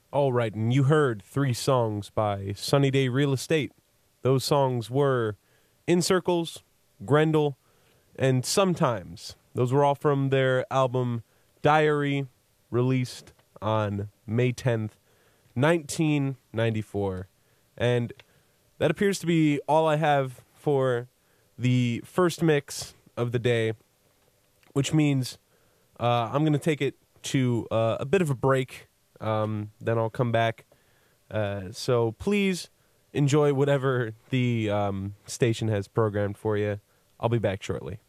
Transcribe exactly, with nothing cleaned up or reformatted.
All right, and you heard three songs by Sunny Day Real Estate. Those songs were In Circles, Grendel, and Sometimes. Those were all from their album Diary, released on May tenth, nineteen ninety-four. And that appears to be all I have for the first mix of the day, which means uh, I'm going to take it to uh, a bit of a break. Um, then I'll come back. Uh, so please enjoy whatever the um, station has programmed for you. I'll be back shortly.